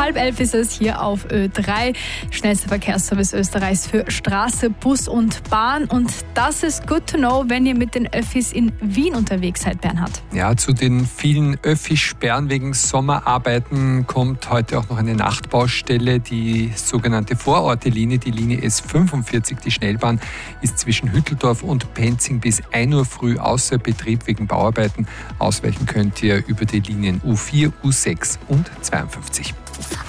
10:30 ist es hier auf Ö3. Schnellster Verkehrsservice Österreichs für Straße, Bus und Bahn. Und das ist good to know, wenn ihr mit den Öffis in Wien unterwegs seid, Bernhard. Ja, zu den vielen Öffi-Sperren wegen Sommerarbeiten kommt heute auch noch eine Nachtbaustelle. Die sogenannte Vororte-Linie, die Linie S45, die Schnellbahn, ist zwischen Hütteldorf und Penzing bis 1 Uhr früh außer Betrieb wegen Bauarbeiten. Ausweichen könnt ihr über die Linien U4, U6 und 52.